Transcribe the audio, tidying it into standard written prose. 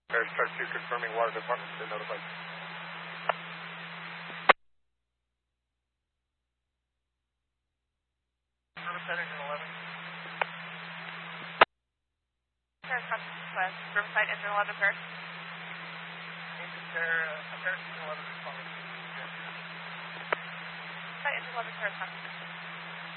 Air Star 2 confirming water department, been notified. Riverside Engine 11. West, Riverside Engine 11, Paris. Paris Engine 11 responding. Riverside Engine 11, Paris.